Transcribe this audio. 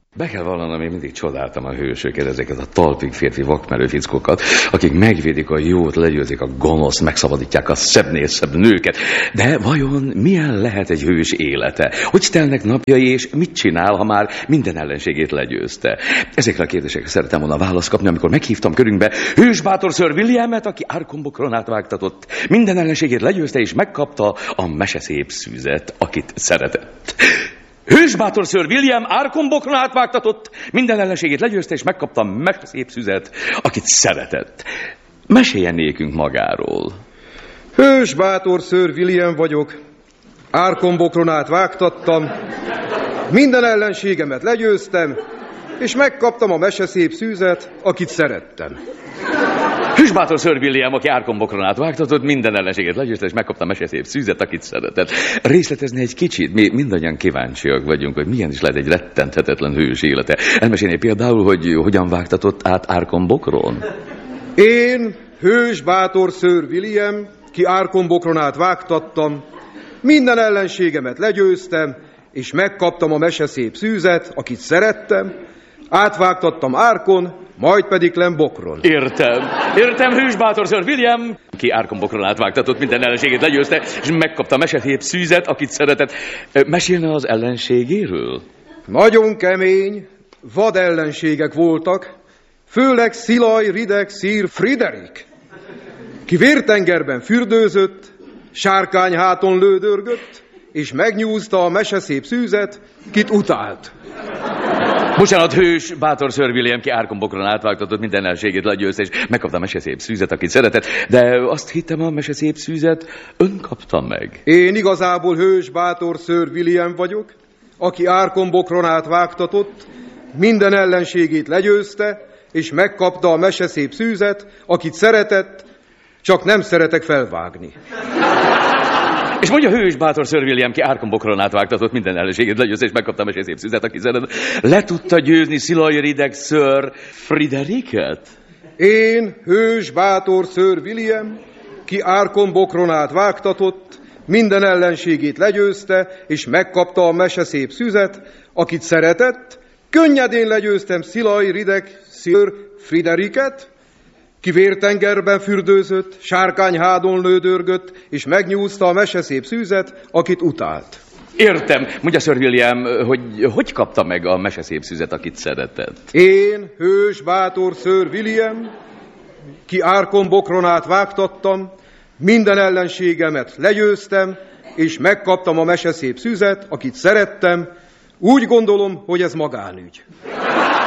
Be kell vallanom, én mindig csodáltam a hősöket, ezeket a talpig férfi vakmerő fickókat, akik megvédik a jót, legyőzik a gonoszt, megszabadítják a szebbnél szebb nőket. De vajon milyen lehet egy hős élete? Hogy telnek napjai, és mit csinál, ha már minden ellenségét legyőzte? Ezekre a kérdésekre szeretem volna választ kapni, amikor meghívtam körünkbe hős bátor Sir Williamet, aki árkombokron átvágtatott, minden ellenségét legyőzte, és megkapta a meseszép szűzet, akit szeretett. Hősbátor Sir William árkombokron átvágtatott, minden ellenségét legyőzte, és megkapta meseszép szüzet, akit szeretett. Meséljen nékünk magáról. Hősbátor Sir William vagyok, árkombokron átvágtattam, minden ellenségemet legyőztem, és megkaptam a meseszép szűzet, akit szerettem. Hősbátor Sir William, aki árkombokron átvágtatott, minden ellenséget legyőzte, és megkapta a meseszép szűzet, akit szeretett. Részletezni egy kicsit, mi mindannyian kíváncsiak vagyunk, hogy milyen is lehet egy rettenthetetlen hős élete. Elmesélné például, hogy hogyan vágtatott át árkombokron? Én, hősbátor Sir William, ki árkombokron átvágtattam, minden ellenségemet legyőztem, és megkaptam a meseszép szűzet, akit szerettem, átvágtattam árkon, majd pedig lembokron. Értem, hősbátor Sir William, ki árkombokron átvágtatott, minden ellenségét legyőzte, és megkapta a meseszép szűzet, akit szeretett. Mesélne az ellenségéről? Nagyon kemény, vad ellenségek voltak, főleg Szilaj, Rideg, Sir Friderik, ki vértengerben fürdőzött, sárkányháton lődörgött, és megnyúzta a meseszép szűzet, kit utált. Bocsánat, hős, bátor Sir William, ki árkombokron átvágtatott, minden ellenségét legyőzte, és megkapta a meseszép szűzet, akit szeretett, de azt hittem, a meseszép szűzet ön kapta meg. Én igazából hős, bátor Sir William vagyok, aki árkombokron átvágtatott, minden ellenségét legyőzte, és megkapta a meseszép szűzet, akit szeretett, csak nem szeretek felvágni. És mondja, hős bátor Sir William, ki árkombokron átvágtatott, minden ellenségét legyőzte, és megkapta a meseszép szűzet, aki szeretett. Le tudta győzni Szilaj, Rideg, Sir Frideriket? Én, hős bátor Sir William, ki árkombokron átvágtatott, minden ellenségét legyőzte, és megkapta a meseszép szűzet, akit szeretett, könnyedén legyőztem Szilaj, Rideg, Sir Frideriket, ki vértengerben fürdőzött, sárkányhádon lődörgött, és megnyúzta a meseszép szűzet, akit utált. Értem. Mondja, Sir William, hogy kapta meg a meseszép szűzet, akit szeretett? Én, hős bátor Sir William, ki árkombokron átvágtattam, minden ellenségemet legyőztem, és megkaptam a meseszép szűzet, akit szerettem. Úgy gondolom, hogy ez magánügy.